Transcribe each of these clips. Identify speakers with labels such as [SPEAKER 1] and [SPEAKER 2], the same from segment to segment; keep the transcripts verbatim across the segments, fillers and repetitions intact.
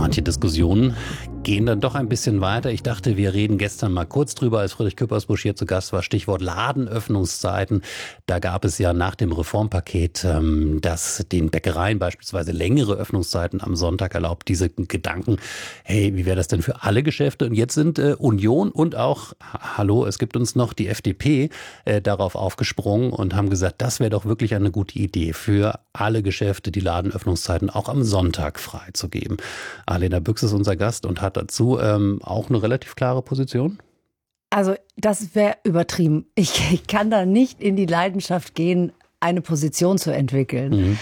[SPEAKER 1] Manche Diskussionen gehen dann doch ein bisschen weiter. Ich dachte, wir reden gestern mal kurz drüber, als Friedrich Küppersbusch hier zu Gast war. Stichwort Ladenöffnungszeiten. Da gab es ja nach dem Reformpaket, ähm, das den Bäckereien beispielsweise längere Öffnungszeiten am Sonntag erlaubt. Diese Gedanken, hey, wie wäre das denn für alle Geschäfte? Und jetzt sind äh, Union und auch, hallo, es gibt uns noch die F D P, äh, darauf aufgesprungen und haben gesagt, das wäre doch wirklich eine gute Idee für alle Geschäfte, die Ladenöffnungszeiten auch am Sonntag freizugeben. Alena Büchs ist unser Gast und hat dazu ähm, auch eine relativ klare Position.
[SPEAKER 2] Also das wäre übertrieben. Ich, ich kann da nicht in die Leidenschaft gehen, eine Position zu entwickeln. Mhm.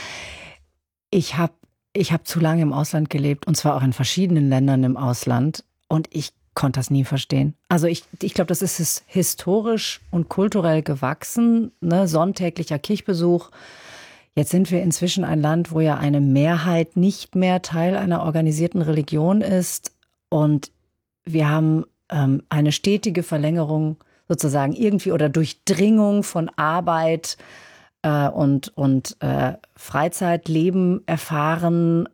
[SPEAKER 2] Ich habe ich hab zu lange im Ausland gelebt und zwar auch in verschiedenen Ländern im Ausland und ich konnte das nie verstehen. Also ich, ich glaube, das ist historisch und kulturell gewachsen, ne? Sonntäglicher Kirchbesuch. Jetzt sind wir inzwischen ein Land, wo ja eine Mehrheit nicht mehr Teil einer organisierten Religion ist. Und wir haben ähm, eine stetige Verlängerung sozusagen irgendwie oder Durchdringung von Arbeit äh, und, und äh, Freizeitleben erfahren.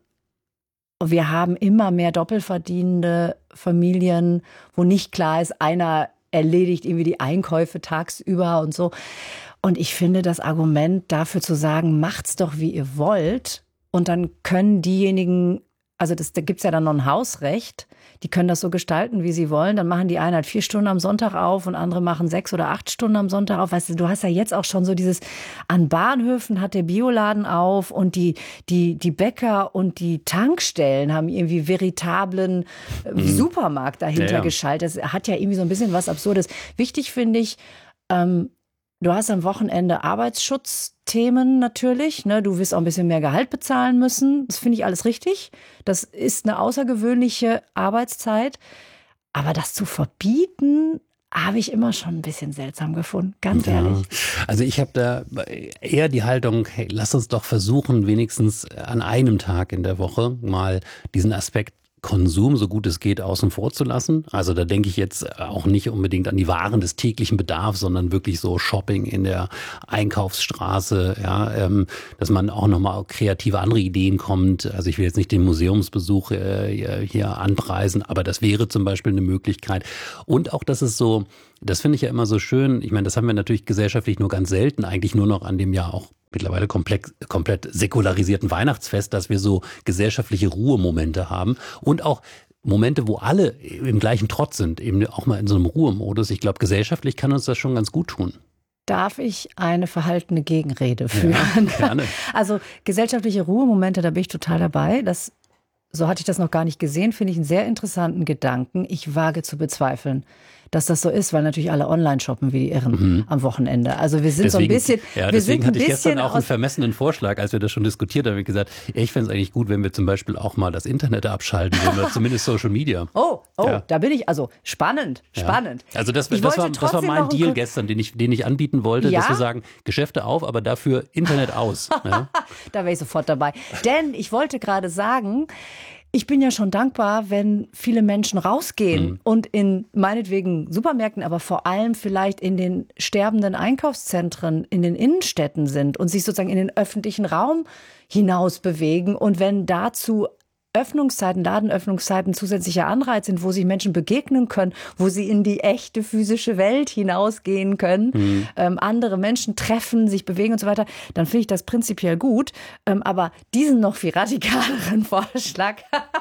[SPEAKER 2] Wir haben immer mehr doppelverdienende Familien, wo nicht klar ist, einer erledigt irgendwie die Einkäufe tagsüber und so. Und ich finde das Argument dafür zu sagen, macht's doch wie ihr wollt und dann können diejenigen, also das, da gibt's ja dann noch ein Hausrecht, die können das so gestalten, wie sie wollen. Dann machen die einen halt vier Stunden am Sonntag auf und andere machen sechs oder acht Stunden am Sonntag auf. Weißt du, du hast ja jetzt auch schon so dieses, an Bahnhöfen hat der Bioladen auf und die, die, die Bäcker und die Tankstellen haben irgendwie veritablen mhm. Supermarkt dahinter ja, ja. geschaltet. Das hat ja irgendwie so ein bisschen was Absurdes. Wichtig finde ich, ähm, du hast am Wochenende Arbeitsschutzthemen natürlich. Ne? Du wirst auch ein bisschen mehr Gehalt bezahlen müssen. Das finde ich alles richtig. Das ist eine außergewöhnliche Arbeitszeit. Aber das zu verbieten, habe ich immer schon ein bisschen seltsam gefunden. Ganz
[SPEAKER 1] ja.
[SPEAKER 2] ehrlich.
[SPEAKER 1] Also ich habe da eher die Haltung, hey, lass uns doch versuchen, wenigstens an einem Tag in der Woche mal diesen Aspekt Konsum, so gut es geht, außen vor zu lassen. Also da denke ich jetzt auch nicht unbedingt an die Waren des täglichen Bedarfs, sondern wirklich so Shopping in der Einkaufsstraße, ja, ähm, dass man auch nochmal kreative andere Ideen kommt. Also ich will jetzt nicht den Museumsbesuch äh, hier anpreisen, aber das wäre zum Beispiel eine Möglichkeit. Und auch, dass es so, das finde ich ja immer so schön, ich meine, das haben wir natürlich gesellschaftlich nur ganz selten, eigentlich nur noch an dem Jahr auch mittlerweile komplett, komplett säkularisierten Weihnachtsfest, dass wir so gesellschaftliche Ruhemomente haben und auch Momente, wo alle im gleichen Trott sind, eben auch mal in so einem Ruhemodus. Ich glaube, gesellschaftlich kann uns das schon ganz gut tun.
[SPEAKER 2] Darf ich eine verhaltene Gegenrede führen?
[SPEAKER 1] Ja, gerne.
[SPEAKER 2] Also gesellschaftliche Ruhemomente, da bin ich total dabei. Das, so hatte ich das noch gar nicht gesehen, finde ich einen sehr interessanten Gedanken. Ich wage zu bezweifeln, dass das so ist, weil natürlich alle online shoppen wie die Irren mhm. am Wochenende. Also wir sind
[SPEAKER 1] deswegen,
[SPEAKER 2] so ein bisschen...
[SPEAKER 1] Ja,
[SPEAKER 2] wir
[SPEAKER 1] deswegen
[SPEAKER 2] sind
[SPEAKER 1] hatte ich gestern auch einen vermessenen Vorschlag, als wir das schon diskutiert haben. Ich gesagt, ich fände es eigentlich gut, wenn wir zum Beispiel auch mal das Internet abschalten würden oder zumindest Social Media.
[SPEAKER 2] Oh, oh,
[SPEAKER 1] ja.
[SPEAKER 2] da bin ich, also spannend, spannend.
[SPEAKER 1] Ja. Also das, das, war, das war mein Deal gestern, den ich, den ich anbieten wollte, ja? dass wir sagen, Geschäfte auf, aber dafür Internet aus. Ja?
[SPEAKER 2] Da wäre ich sofort dabei. Denn ich wollte gerade sagen, ich bin ja schon dankbar, wenn viele Menschen rausgehen mhm. und in meinetwegen Supermärkten, aber vor allem vielleicht in den sterbenden Einkaufszentren in den Innenstädten sind und sich sozusagen in den öffentlichen Raum hinaus bewegen. Und wenn dazu Öffnungszeiten, Ladenöffnungszeiten zusätzlicher Anreiz sind, wo sich Menschen begegnen können, wo sie in die echte physische Welt hinausgehen können, mhm. ähm, andere Menschen treffen, sich bewegen und so weiter, dann finde ich das prinzipiell gut. Ähm, aber diesen noch viel radikaleren Vorschlag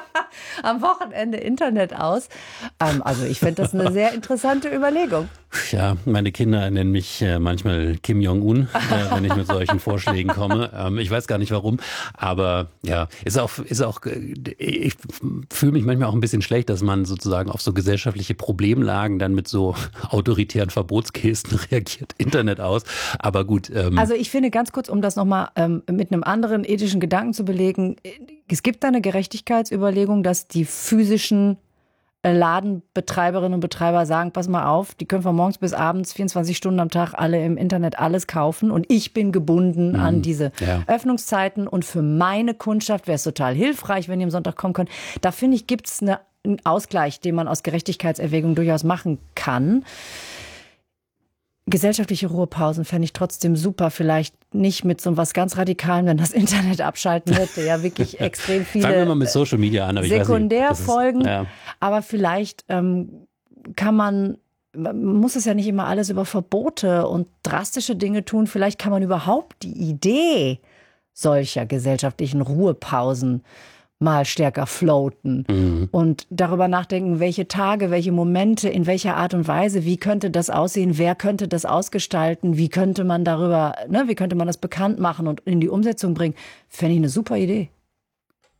[SPEAKER 2] am Wochenende Internet aus, ähm, also ich finde das eine sehr interessante Überlegung.
[SPEAKER 1] Ja, meine Kinder nennen mich äh, manchmal Kim Jong-un, äh, wenn ich mit solchen Vorschlägen komme. Ähm, ich weiß gar nicht warum, aber ja, ist auch, ist auch, ich fühle mich manchmal auch ein bisschen schlecht, dass man sozusagen auf so gesellschaftliche Problemlagen dann mit so autoritären Verbotsgesten reagiert. Internet aus, aber gut. Ähm.
[SPEAKER 2] Also ich finde ganz kurz, um das nochmal ähm, mit einem anderen ethischen Gedanken zu belegen, es gibt da eine Gerechtigkeitsüberlegung, dass die physischen Ladenbetreiberinnen und Betreiber sagen, pass mal auf, die können von morgens bis abends vierundzwanzig Stunden am Tag alle im Internet alles kaufen und ich bin gebunden mhm. an diese ja. Öffnungszeiten und für meine Kundschaft wäre es total hilfreich, wenn die am Sonntag kommen können. Da finde ich, gibt es eine, einen Ausgleich, den man aus Gerechtigkeitserwägungen durchaus machen kann. gesellschaftliche Ruhepausen fände ich trotzdem super. Vielleicht nicht mit so was ganz Radikalem, wenn das Internet abschalten hätte. Ja, wirklich extrem viele
[SPEAKER 1] Fangen wir mal mit Social Media an. Aber
[SPEAKER 2] Sekundärfolgen.
[SPEAKER 1] Ich weiß nicht, ja.
[SPEAKER 2] Aber vielleicht ähm, kann man, man muss es ja nicht immer alles über Verbote und drastische Dinge tun. Vielleicht kann man überhaupt die Idee solcher gesellschaftlichen Ruhepausen mal stärker floaten mhm. und darüber nachdenken, welche Tage, welche Momente, in welcher Art und Weise, wie könnte das aussehen, wer könnte das ausgestalten, wie könnte man darüber, ne, wie könnte man das bekannt machen und in die Umsetzung bringen. Fände ich eine super Idee.